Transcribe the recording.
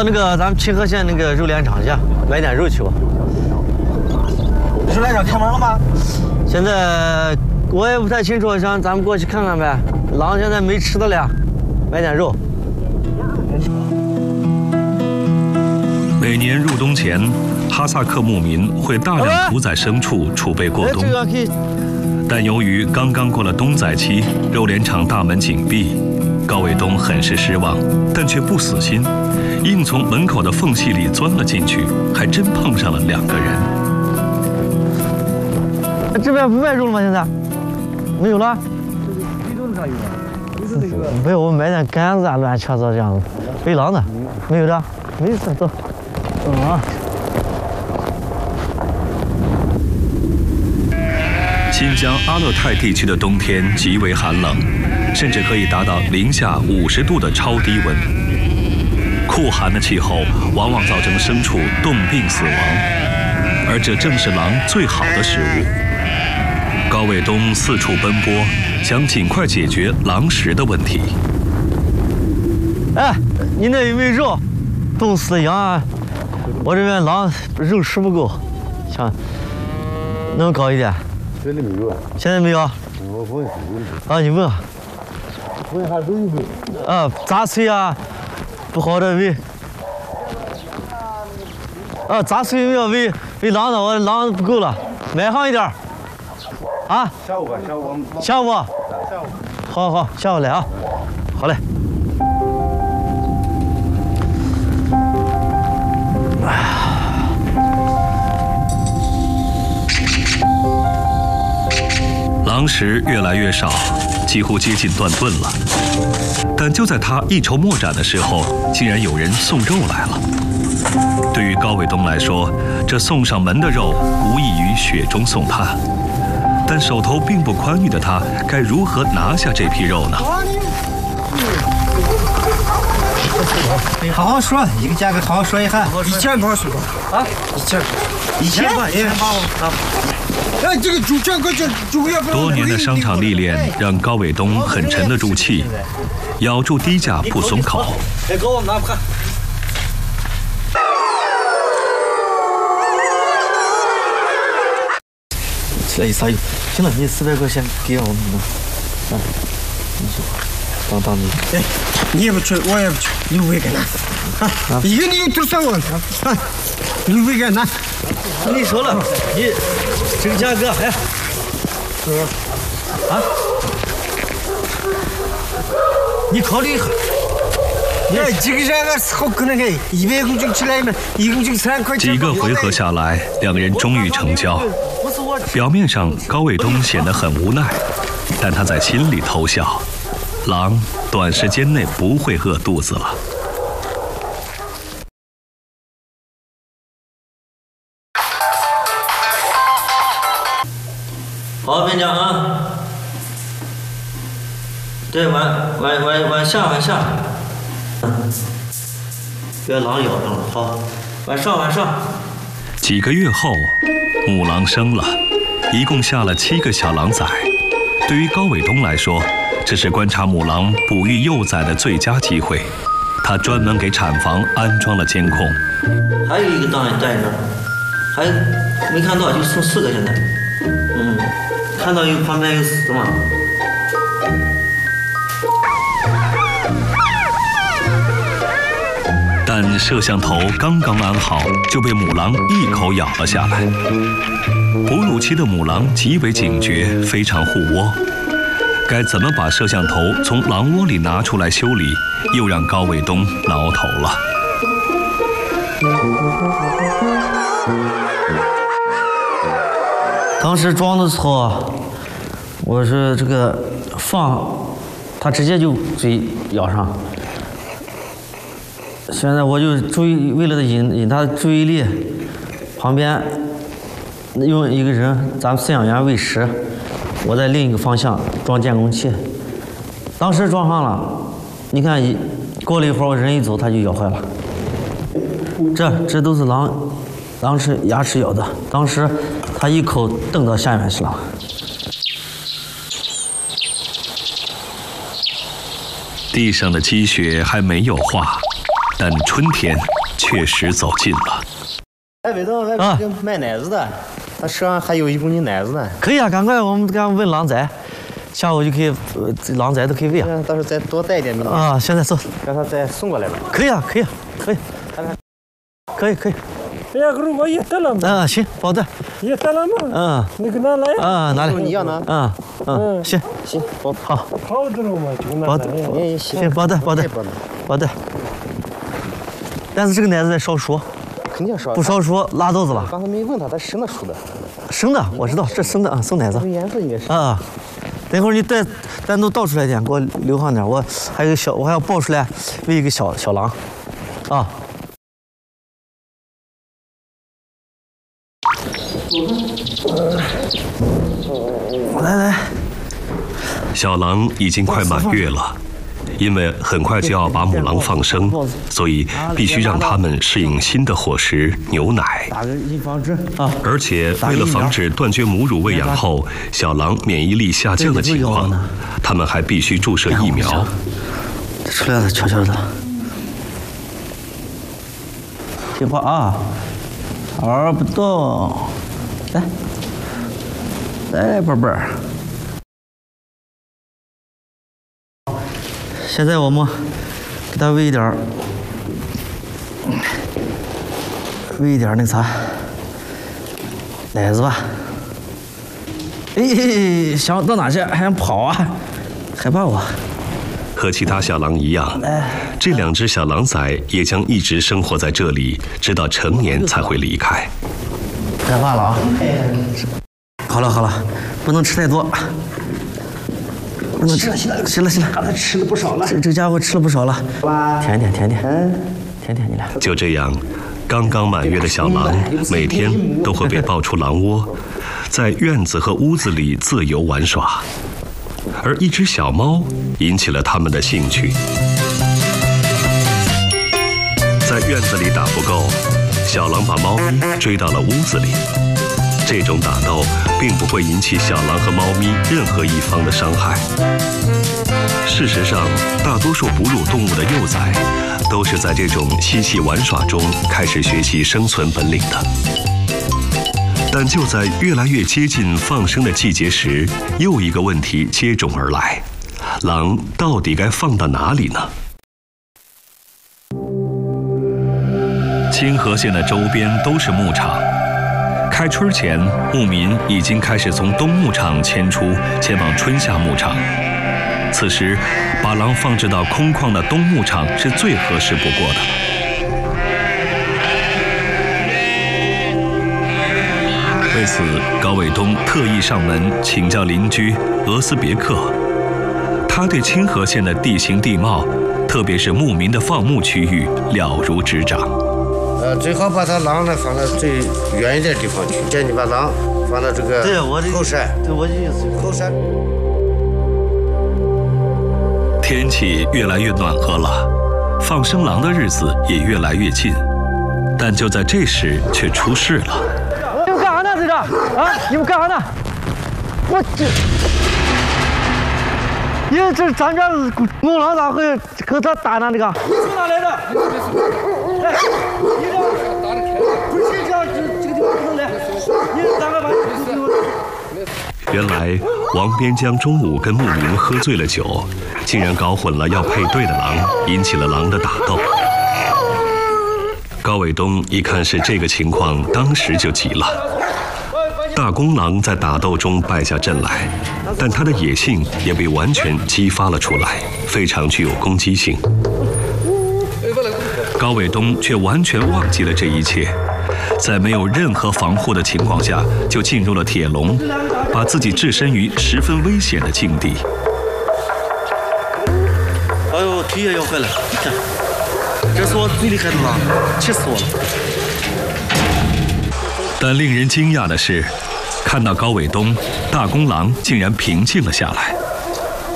那个咱们清河县那个肉联厂去买点肉去吧。 肉联厂开门了吗？ 现在我也不太清楚，想咱们过去看看呗。狼现在没吃的了，买点肉。 每年入冬前，哈萨克牧民会大量屠宰牲畜储备过冬。但由于刚刚过了冬宰期，肉联厂大门紧闭，高伟东很是失望，但却不死心，硬从门口的缝隙里钻了进去，还真碰上了2个人。 这边不卖肉了吗？现在没有了。没有，我买点杆子啊，乱七八糟这样子。喂狼的，没有的，没事，走。啊。 新疆阿勒泰地区的冬天极为寒冷，甚至可以达到零下50度的超低温。酷寒的气候往往造成牲畜冻病死亡，而这正是狼最好的食物。高伟东四处奔波，想尽快解决狼食的问题。 哎，你那有没有肉？冻死的羊啊！我这边狼肉吃不够，想能搞一点。 这里没有啊？ 现在没有。 我问啊，你问。 问下都有。 啊，杂碎啊，不好的喂。啊，杂碎有没有喂狼的？我狼不够了，买上一点。啊？ 下午吧，下午。 下午。 下午。 好，下午来啊。好嘞。 狼食越来越少，几乎接近断顿了。但就在他一筹莫展的时候，竟然有人送肉来了。对于高伟东来说，这送上门的肉无异于雪中送炭。但手头并不宽裕的他，该如何拿下这批肉呢？ 好好说，一个价格好好说一下。1000多是吧？啊，1000吧，1000吧。哎，这个主价格主要。 多年的商场历练让高伟东很沉得住气，咬住低价不松口。 哎，给我拿看。起来一撒油，行了，你400块钱给我们了，啊，你说，当你。 哎，你也不去，我也不去，你会干哪？啊，一个你有多少万？啊，你会干哪？ 你说了，你这个价格，哎，啊，你考虑一下。 哎，这个价格是好可能的，100公斤起来嘛，一公斤3块钱。 几个回合下来，2个人终于成交。表面上高伟东显得很无奈，但他在心里偷笑，狼短时间内不会饿肚子了。 好，边疆啊，对，往下，别狼咬上了，好，往上。 几个月后，母狼生了，一共下了7个小狼崽。对于高伟东来说，这是观察母狼哺育幼崽的最佳机会。他专门给产房安装了监控。 还有一个档也带着，还没看到，就剩4个现在。看到有旁边有死的吗？ 但摄像头刚刚安好，就被母狼一口咬了下来。哺乳期的母狼极为警觉，非常护窝。该怎么把摄像头从狼窝里拿出来修理，又让高伟东挠头了。 当时装的时候，我是这个放，它直接就嘴咬上。现在我就为了引它的注意力，旁边用一个人，咱们饲养员喂食，我在另一个方向装监控器。当时装上了，你看过了一会儿，我人一走，它就咬坏了。这都是狼吃牙齿咬的，当时它一口蹬到下面去了。 地上的积雪还没有化，但春天确实走近了。 哎，伟东，外面有卖奶子的，他车上还有1公斤奶子呢。可以啊，赶快我们刚问狼崽，下午就可以，狼崽都可以喂啊。到时候再多带一点米啊，现在走，让他再送过来吧。可以啊，可以，可以，可以，可以。 哎呀，我也得了嘛。 行，包的。 也得了嘛。你给拿来。 拿来。 你要拿。 行，包好。 好的了嘛，就拿来。 包的。行，包的。但是这个奶子得烧熟。肯定烧。不烧熟拉豆子了。刚才没问他，他生的熟的。生的，我知道，这生的啊，生奶子。颜色应该是。啊。等会儿你单独倒出来点，给我留上点。我还有我还要抱出来喂一个小狼。啊。 来， 小狼已经快满月了，因为很快就要把母狼放生，所以必须让它们适应新的伙食牛奶。 打个预防针啊！ 而且为了防止断绝母乳喂养后小狼免疫力下降的情况，他们还必须注射疫苗。 出来了，悄悄的，听话啊，好不动。 来，宝贝儿。现在我们给它喂一点那个啥奶子吧。哎，想到哪去？还想跑啊？害怕我？ 和其他小狼一样，这2只小狼崽也将一直生活在这里，直到成年才会离开。 害怕了啊！好了，不能吃太多，不能吃。行了，刚才吃了不少了。这家伙吃了不少了。甜甜，你俩。 就这样，刚刚满月的小狼每天都会被抱出狼窝，在院子和屋子里自由玩耍，而一只小猫引起了他们的兴趣。在院子里打不够，小狼把猫咪追到了屋子里。 这种打斗并不会引起小狼和猫咪任何一方的伤害。事实上，大多数哺乳动物的幼崽都是在这种嬉戏玩耍中开始学习生存本领的。但就在越来越接近放生的季节时，又一个问题接踵而来：狼到底该放到哪里呢？清河县的周边都是牧场。 开春前，牧民已经开始从冬牧场迁出，前往春夏牧场。此时，把狼放置到空旷的冬牧场是最合适不过的了。为此，高伟东特意上门请教邻居俄斯别克，他对清河县的地形地貌，特别是牧民的放牧区域了如指掌。 最好把它狼呢放到最远一点地方去。建议把狼放到这个后山。 对，我的意思后山。 天气越来越暖和了，放生狼的日子也越来越近，但就在这时却出事了。 你们干啥呢？在这啊？你们干啥呢？我这，因为这咱家母狼咋会和他打呢？这个从哪来的？来，你这打的开，不是这样，这个地方不能来。你大概把这个。 原来王边江中午跟牧民喝醉了酒，竟然搞混了要配对的狼，引起了狼的打斗。高伟东一看是这个情况，当时就急了。大公狼在打斗中败下阵来，但他的野性也被完全激发了出来，非常具有攻击性。高伟东却完全忘记了这一切，在没有任何防护的情况下，就进入了铁笼，把自己置身于十分危险的境地。 哎呦，腿也要坏了！你看，这是我最厉害的狼，气死我了！ 但令人惊讶的是，看到高伟东，大公狼竟然平静了下来。